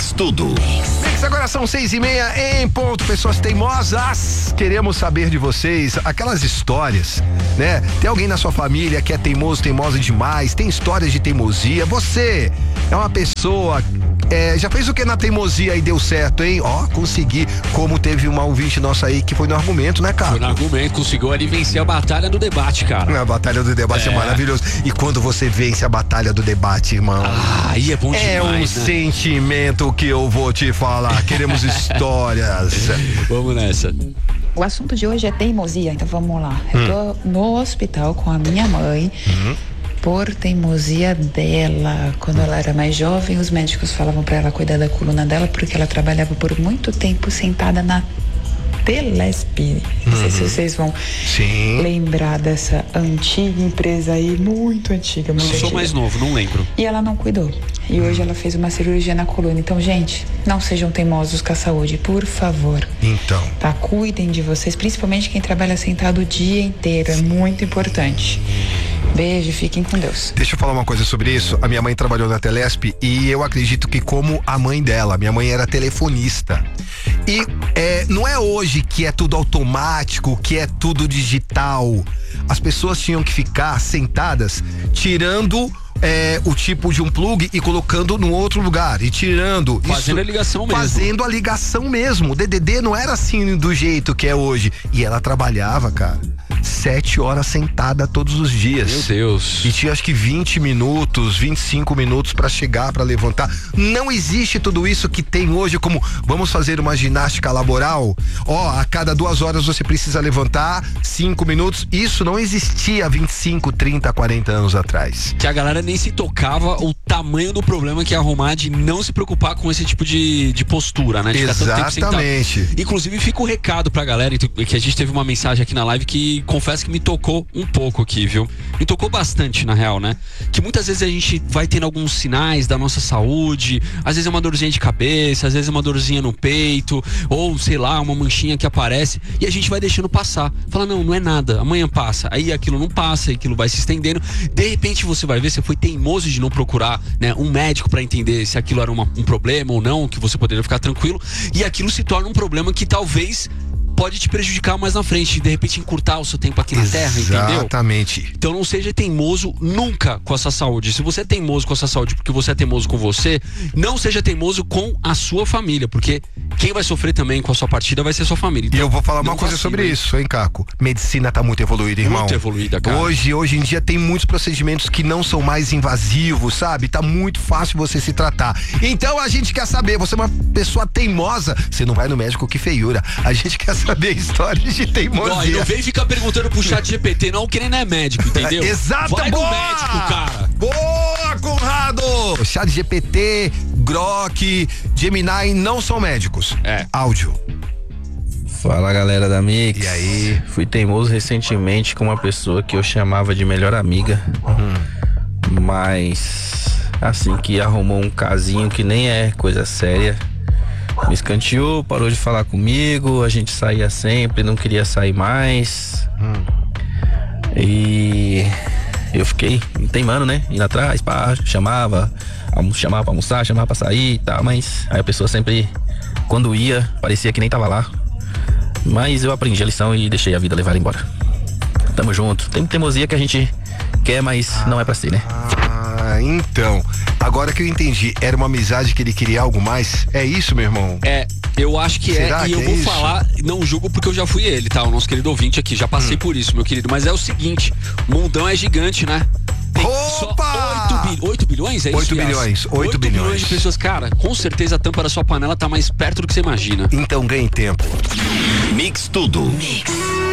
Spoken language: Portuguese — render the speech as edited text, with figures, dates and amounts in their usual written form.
Mix Tudo. Mix, agora são 6:30 em ponto. Pessoas teimosas, queremos saber de vocês aquelas histórias, né? Tem alguém na sua família que é teimoso, teimosa demais, tem histórias de teimosia. Você é uma pessoa, já fez o que na teimosia e deu certo, hein? Consegui, como teve uma ouvinte nossa aí que foi no argumento, né, cara? Foi no argumento, conseguiu ali vencer a batalha do debate, cara. A batalha do debate é maravilhoso. E quando você vence a batalha do debate, irmão, aí é bom demais, é um né? sentimento que eu vou te falar. Queremos histórias. Vamos nessa. O assunto de hoje é teimosia, então vamos lá. Eu tô no hospital com a minha mãe. Por teimosia dela. Quando ela era mais jovem, os médicos falavam pra ela cuidar da coluna dela, porque ela trabalhava por muito tempo sentada na Telesp. Não sei se vocês vão lembrar dessa antiga empresa aí, muito antiga, muito antiga. Sou mais novo, não lembro. E ela não cuidou. E hoje ela fez uma cirurgia na coluna. Então, gente, não sejam teimosos com a saúde, por favor. Então. Tá? Cuidem de vocês, principalmente quem trabalha sentado o dia inteiro. É muito importante. Beijo, fiquem com Deus. Deixa eu falar uma coisa sobre isso. A minha mãe trabalhou na Telesp e eu acredito que como a mãe dela, minha mãe era telefonista. E não é hoje que é tudo automático, que é tudo digital. As pessoas tinham que ficar sentadas tirando o tipo de um plug e colocando no outro lugar e tirando. Fazendo a ligação mesmo. Fazendo a ligação mesmo. O DDD não era assim do jeito que é hoje. E ela trabalhava, cara, 7 horas sentada todos os dias. Meu Deus. E tinha acho que 20 minutos, 25 minutos pra chegar, pra levantar. Não existe tudo isso que tem hoje, como vamos fazer uma ginástica laboral. A cada 2 horas você precisa levantar 5 minutos. Isso não existia 25, 30, 40 anos atrás. Que a galera nem se tocava o tamanho do problema que ia arrumar de não se preocupar com esse tipo de postura, né? De ficar tanto tempo sentado. Exatamente. Inclusive fica o recado pra galera, que a gente teve uma mensagem aqui na live que confesso que me tocou um pouco aqui, viu? Me tocou bastante, na real, né? Que muitas vezes a gente vai tendo alguns sinais da nossa saúde, às vezes é uma dorzinha de cabeça, às vezes é uma dorzinha no peito, ou sei lá, uma manchinha que aparece, e a gente vai deixando passar. Fala, não é nada, amanhã passa. Aí aquilo não passa, aquilo vai se estendendo. De repente você vai ver, você foi teimoso de não procurar, né, um médico pra entender se aquilo era um problema ou não, que você poderia ficar tranquilo, e aquilo se torna um problema que talvez pode te prejudicar mais na frente, de repente encurtar o seu tempo aqui na Terra, entendeu? Exatamente. Então não seja teimoso nunca com a sua saúde. Se você é teimoso com a sua saúde porque você é teimoso com você, não seja teimoso com a sua família, porque quem vai sofrer também com a sua partida vai ser a sua família. Então, e eu vou falar uma coisa sobre isso, hein, Caco? Medicina tá muito evoluída, irmão. Muito evoluída, cara. Hoje em dia tem muitos procedimentos que não são mais invasivos, sabe? Tá muito fácil você se tratar. Então a gente quer saber, você é uma pessoa teimosa, você não vai no médico, que feiura. A gente quer saber histórias de teimosia. Não vem ficar perguntando pro chat GPT, não, que nem é médico, entendeu? Exato, vai boa! no médico, cara. Boa, Conrado! Chat GPT, Grok, Gemini não são médicos. Áudio. Fala, galera da Mix. E aí? Fui teimoso recentemente com uma pessoa que eu chamava de melhor amiga. Mas assim que arrumou um casinho que nem é coisa séria, me escanteou, parou de falar comigo, a gente saía sempre, não queria sair mais. E eu fiquei teimando, né? Indo atrás, chamava pra almoçar, chamava pra sair e tal, mas aí a pessoa sempre, quando ia, parecia que nem tava lá. Mas eu aprendi a lição e deixei a vida levar ela embora. Tamo junto. Tem teimosia que a gente quer, mas não é pra ser, né? Então, agora que eu entendi, era uma amizade que ele queria algo mais? É isso, meu irmão? Eu acho que Será e que eu vou falar, não julgo porque eu já fui ele, tá? O nosso querido ouvinte aqui, já passei por isso, meu querido, mas é o seguinte, o mundão é gigante, né? Tem Opa! 8 bilhões, é isso? 8 bilhões, 8 bilhões de pessoas, cara, com certeza a tampa da sua panela tá mais perto do que você imagina. Então ganhe tempo. Mix Tudo.